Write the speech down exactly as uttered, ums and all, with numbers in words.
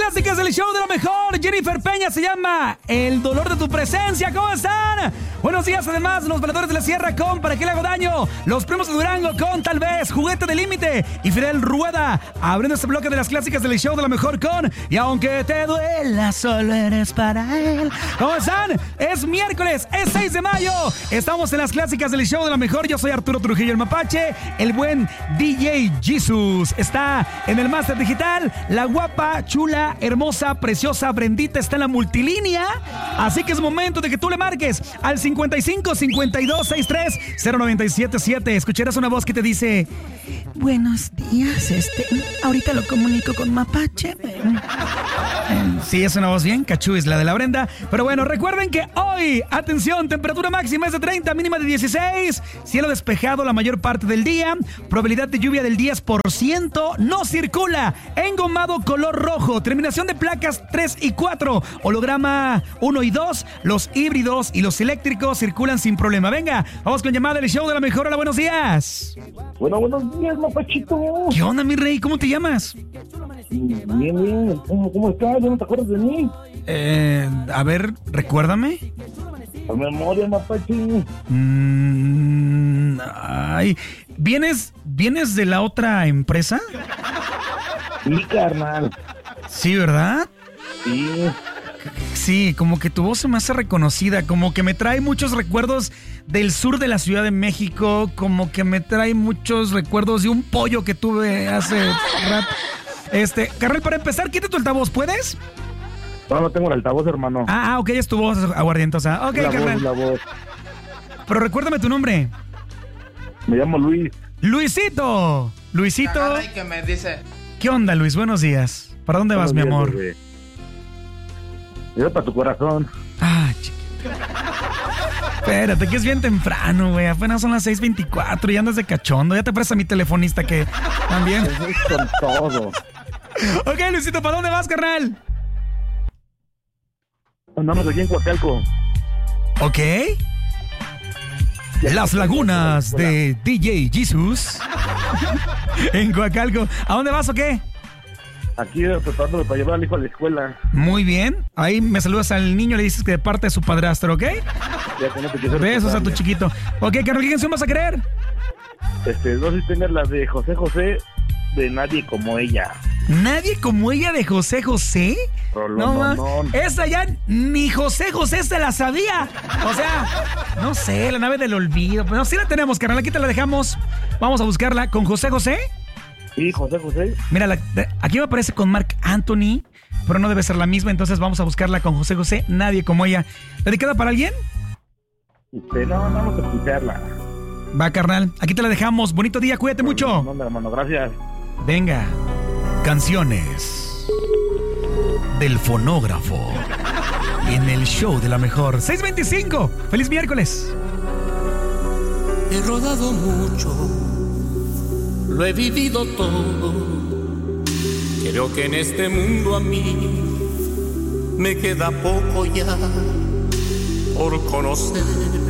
clásicas del show de lo mejor. Jennifer Peña se llama El dolor de tu presencia. ¿Cómo están? Buenos días. Además, los Veladores de la Sierra con ¿Para qué le hago daño? Los Primos de Durango con Tal vez, Juguete de Límite y Fidel Rueda abriendo este bloque de las clásicas del show de lo mejor con Y aunque te duela, solo eres para él. ¿Cómo están? Es miércoles, es seis de mayo. Estamos en las clásicas del show de lo mejor. Yo soy Arturo Trujillo, el Mapache. El buen D J Jesus está en el máster digital. La guapa, chula, hermosa, preciosa Brendita está en la multilínea. Así que es momento de que tú le marques al cincuenta y cinco, cincuenta y dos, sesenta y tres, cero nueve siete siete. Escucharás una voz que te dice: buenos días, este, ahorita lo comunico con Mapache. Sí, es una voz bien cachúis, la de la Brenda. Pero bueno, recuerden que hoy, atención, temperatura máxima es de treinta, mínima de dieciséis. Cielo despejado la mayor parte del día. Probabilidad de lluvia del diez por ciento. No circula. Engomado color rojo. Terminación de placas tres y cuatro. Holograma uno y dos. Los híbridos y los eléctricos circulan sin problema. Venga, vamos con llamada del show de la mejor. Hola, buenos días. Bueno, buenos días, Mapachito. ¿Qué onda, mi rey? ¿Cómo te llamas? Bien, bien. ¿Cómo, cómo estás? ¿No te acuerdas de mí? Eh, a ver, recuérdame. A memoria, Mapache. Mm, ay, ¿vienes, ¿vienes de la otra empresa? Sí, carnal. Sí, ¿verdad? Sí. Sí, como que tu voz se me hace reconocida, como que me trae muchos recuerdos del sur de la Ciudad de México, como que me trae muchos recuerdos de un pollo que tuve hace rato. Este, carnal, para empezar, quita tu altavoz, ¿puedes? No, no tengo el altavoz, hermano. Ah, ah, ok, es tu voz aguardientosa. Ok, la carnal. voz, la voz. Pero recuérdame tu nombre. Me llamo Luis. Luisito. Luisito. Que me dice. ¿Qué onda, Luis? Buenos días. ¿Para dónde vas, mi amor? Yo para tu corazón. Ah, chiquito. Espérate, que es bien temprano, güey. Apenas son las seis veinticuatro y andas de cachondo. Ya te presta mi telefonista que también. Con todo. Ok, Luisito, ¿para dónde vas, carnal? Andamos aquí en Coacalco. Ok. Las Lagunas de D J Jesus. En Coacalco. ¿A dónde vas o qué? Aquí tratando para llevar al hijo a la escuela. Muy bien. Ahí me saludas al niño, le dices que de parte de su padrastro, ¿ok? Ya que no te quiero Besos a tu chiquito. Ok, carnal, ¿qué canción vas a querer? Este, no sé si tengas la de José José, de Nadie Como Ella. ¿Nadie como ella de José José? Rolón, no, no, no. Esa ya ni José José se la sabía. O sea, no sé, la nave del olvido. Pero no, sí la tenemos, carnal, aquí te la dejamos. Vamos a buscarla con José José. Sí, José José. Mira, la, aquí me aparece con Marc Anthony, pero no debe ser la misma, entonces vamos a buscarla con José José, Nadie como ella. ¿Dedicada para alguien? Este, no, no vamos a escucharla. Va, carnal, aquí te la dejamos. Bonito día, cuídate mucho. No, no, hermano, gracias. Venga, canciones del fonógrafo en el show de la mejor. seis veinticinco, feliz miércoles. He rodado mucho, lo he vivido todo. Creo que en este mundo a mí me queda poco ya por conocer.